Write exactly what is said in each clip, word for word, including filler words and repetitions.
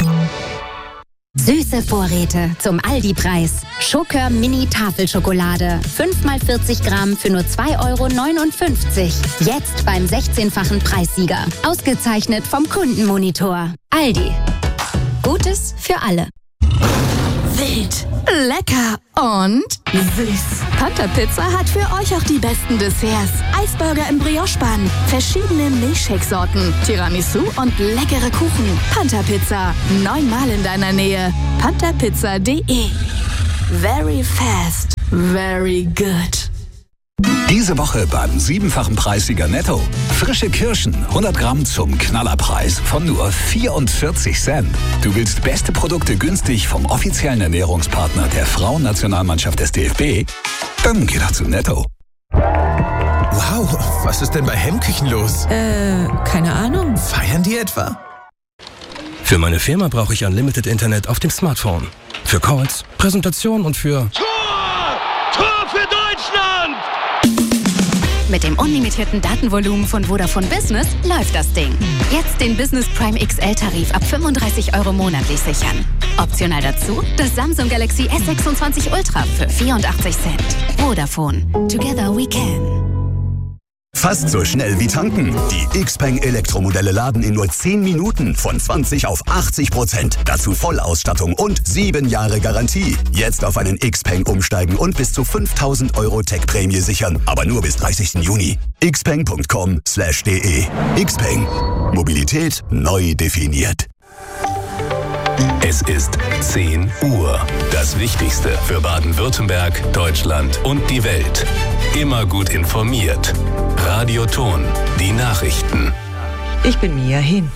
Süße Vorräte zum Aldi-Preis. Schokör Mini Tafelschokolade. fünf mal vierzig Gramm für nur zwei Euro neunundfünfzig. Jetzt beim sechzehnfachen Preissieger. Ausgezeichnet vom Kundenmonitor. Aldi. Gutes für alle. Wild, lecker und süß. Panta Pizza hat für euch auch die besten Desserts. Eisburger im Brioche-Bann, verschiedene Milchshake-Sorten, Tiramisu und leckere Kuchen. Panta Pizza, neunmal in deiner Nähe. pantapizza punkt de. Very fast, very good. Diese Woche beim siebenfachen Preissieger Netto. Frische Kirschen, hundert Gramm zum Knallerpreis von nur vierundvierzig Cent. Du willst beste Produkte günstig vom offiziellen Ernährungspartner der Frauennationalmannschaft des D F B? Dann geh doch zu Netto. Wow, was ist denn bei Hemmküchen los? Äh, keine Ahnung. Feiern die etwa? Für meine Firma brauche ich Unlimited Internet auf dem Smartphone. Für Calls, Präsentation und für... Tor! Tor für Deutschland! Mit dem unlimitierten Datenvolumen von Vodafone Business läuft das Ding. Jetzt den Business Prime X L-Tarif ab fünfunddreißig Euro monatlich sichern. Optional dazu das Samsung Galaxy S sechsundzwanzig Ultra für vierundachtzig Cent. Vodafone. Together we can. Fast so schnell wie tanken. Die Xpeng Elektromodelle laden in nur zehn Minuten von zwanzig auf achtzig Prozent. Dazu Vollausstattung und sieben Jahre Garantie. Jetzt auf einen Xpeng umsteigen und bis zu fünftausend Euro Tech-Prämie sichern. Aber nur bis dreißigsten Juni. xpeng punkt com slash de. Xpeng. Mobilität neu definiert. Es ist zehn Uhr. Das Wichtigste für Baden-Württemberg, Deutschland und die Welt. Immer gut informiert. Radio Ton, die Nachrichten. Ich bin Mia Hin.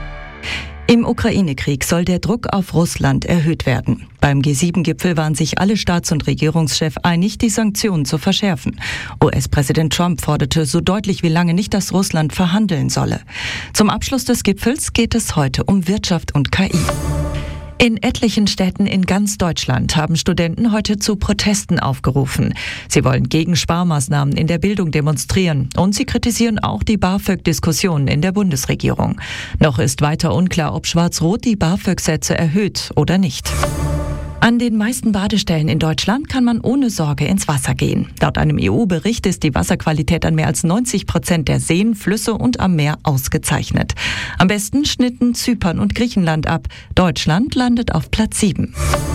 Im Ukraine-Krieg soll der Druck auf Russland erhöht werden. Beim G sieben Gipfel waren sich alle Staats- und Regierungschefs einig, die Sanktionen zu verschärfen. U S-Präsident Trump forderte so deutlich wie lange nicht, dass Russland verhandeln solle. Zum Abschluss des Gipfels geht es heute um Wirtschaft und K I. In etlichen Städten in ganz Deutschland haben Studenten heute zu Protesten aufgerufen. Sie wollen gegen Sparmaßnahmen in der Bildung demonstrieren und sie kritisieren auch die BAföG-Diskussionen in der Bundesregierung. Noch ist weiter unklar, ob Schwarz-Rot die BAföG-Sätze erhöht oder nicht. An den meisten Badestellen in Deutschland kann man ohne Sorge ins Wasser gehen. Laut einem E U-Bericht ist die Wasserqualität an mehr als neunzig Prozent der Seen, Flüsse und am Meer ausgezeichnet. Am besten schnitten Zypern und Griechenland ab. Deutschland landet auf Platz sieben.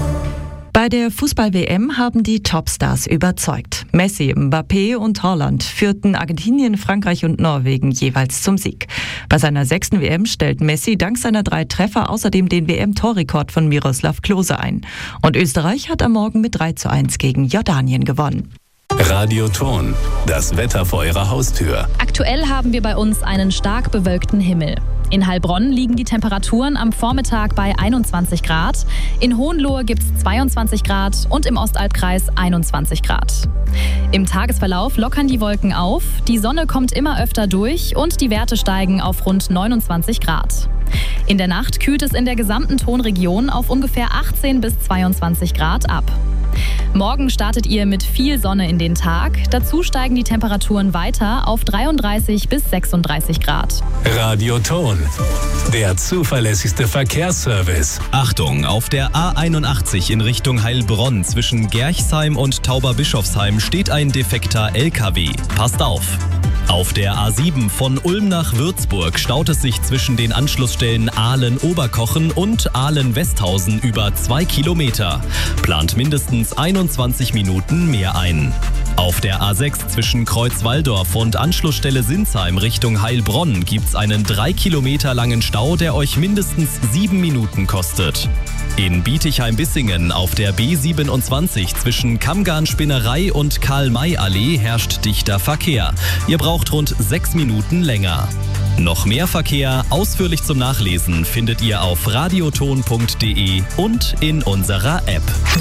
Bei der Fußball-W M haben die Topstars überzeugt. Messi, Mbappé und Haaland führten Argentinien, Frankreich und Norwegen jeweils zum Sieg. Bei seiner sechsten W M stellt Messi dank seiner drei Treffer außerdem den W M-Torrekord von Miroslav Klose ein. Und Österreich hat am Morgen mit drei zu eins gegen Jordanien gewonnen. Radio Ton, das Wetter vor Ihrer Haustür. Aktuell haben wir bei uns einen stark bewölkten Himmel. In Heilbronn liegen die Temperaturen am Vormittag bei einundzwanzig Grad. In Hohenlohe gibt es zweiundzwanzig Grad und im Ostalbkreis einundzwanzig Grad. Im Tagesverlauf lockern die Wolken auf, die Sonne kommt immer öfter durch und die Werte steigen auf rund neunundzwanzig Grad. In der Nacht kühlt es in der gesamten Tonregion auf ungefähr achtzehn bis zweiundzwanzig Grad ab. Morgen startet ihr mit viel Sonne in den Tag. Dazu steigen die Temperaturen weiter auf dreiunddreißig bis sechsunddreißig Grad. Radio Ton, der zuverlässigste Verkehrsservice. Achtung, auf der A einundachtzig in Richtung Heilbronn zwischen Gerchsheim und Tauberbischofsheim steht ein defekter L K W. Passt auf! Auf der A sieben von Ulm nach Würzburg staut es sich zwischen den Anschlussstellen Aalen-Oberkochen und Aalen-Westhausen über zwei Kilometer. Plant mindestens einundzwanzig Minuten mehr ein. Auf der A sechs zwischen Kreuzwaldorf und Anschlussstelle Sinsheim Richtung Heilbronn gibt's einen drei Kilometer langen Stau, der euch mindestens sieben Minuten kostet. In Bietigheim-Bissingen auf der B siebenundzwanzig zwischen Kammgarn-Spinnerei und Karl-May-Allee herrscht dichter Verkehr. Ihr braucht rund sechs Minuten länger. Noch mehr Verkehr, ausführlich zum Nachlesen, findet ihr auf radioton punkt de und in unserer App.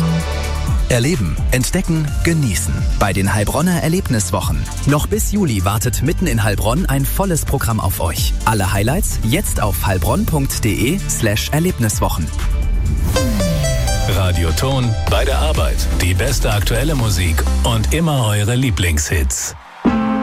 Erleben, entdecken, genießen. Bei den Heilbronner Erlebniswochen. Noch bis Juli wartet mitten in Heilbronn ein volles Programm auf euch. Alle Highlights jetzt auf heilbronn punkt de slash Erlebniswochen. Radio Ton bei der Arbeit. Die beste aktuelle Musik und immer eure Lieblingshits.